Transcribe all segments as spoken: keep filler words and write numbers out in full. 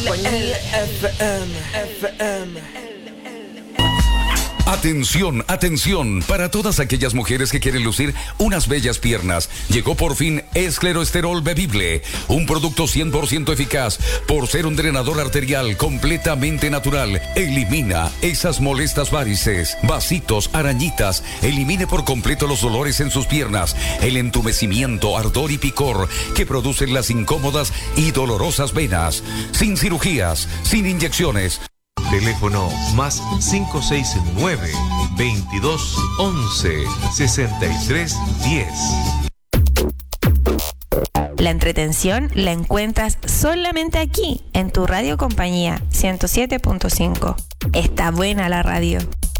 F M, F M. Atención, atención, para todas aquellas mujeres que quieren lucir unas bellas piernas, llegó por fin Escleroesterol Bebible, un producto cien por ciento eficaz por ser un drenador arterial completamente natural. Elimina esas molestas varices, vasitos, arañitas, elimine por completo los dolores en sus piernas, el entumecimiento, ardor y picor que producen las incómodas y dolorosas venas, sin cirugías, sin inyecciones. Teléfono más cinco seis nueve, veintidós once, sesenta y tres diez. La entretención la encuentras solamente aquí, en tu radio compañía ciento siete punto cinco. Está buena la radio.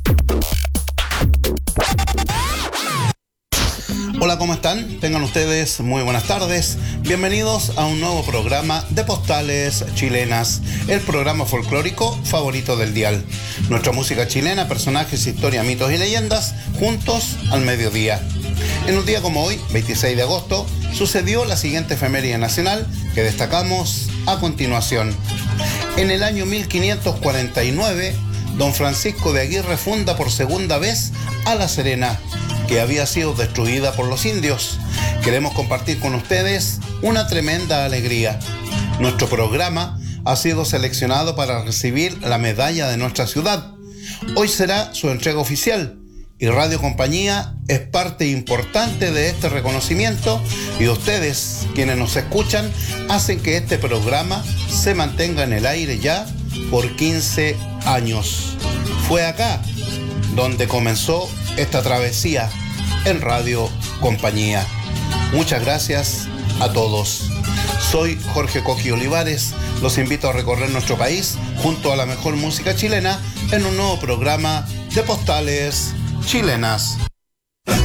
Hola, ¿cómo están? Tengan ustedes muy buenas tardes. Bienvenidos a un nuevo programa de Postales Chilenas, el programa folclórico favorito del dial. Nuestra música chilena, personajes, historia, mitos y leyendas, juntos al mediodía. En un día como hoy, veintiséis de agosto, sucedió la siguiente efeméride nacional que destacamos a continuación. En el año mil quinientos cuarenta y nueve, don Francisco de Aguirre funda por segunda vez a La Serena, que había sido destruida por los indios. Queremos compartir con ustedes una tremenda alegría. Nuestro programa ha sido seleccionado para recibir la medalla de nuestra ciudad. Hoy será su entrega oficial y Radio Compañía es parte importante de este reconocimiento, y ustedes, quienes nos escuchan, hacen que este programa se mantenga en el aire ya por quince años. Fue acá donde comenzó esta travesía en Radio Compañía. Muchas gracias a todos. Soy Jorge Coqui Olivares. Los invito a recorrer nuestro país junto a la mejor música chilena en un nuevo programa de Postales Chilenas.